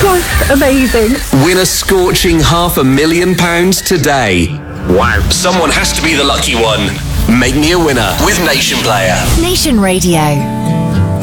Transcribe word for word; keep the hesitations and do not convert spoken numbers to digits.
just amazing. Win a scorching half a million pounds today. Wow. Someone has to be the lucky one. Make me a winner with Nation Player. Nation Radio.